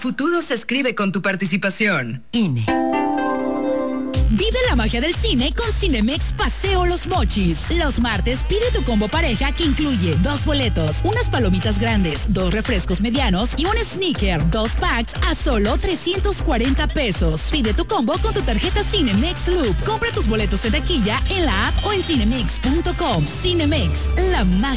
futuro se escribe con tu participación. INE. Vive la magia del cine con Cinemex Paseo Los Mochis. Los martes pide tu combo pareja que incluye 2 boletos, unas palomitas grandes, 2 refrescos medianos y un sneaker, 2 packs a solo 340 pesos. Pide tu combo con tu tarjeta Cinemex Loop. Compra tus boletos en taquilla, en la app o en cinemex.com. Cinemex, la magia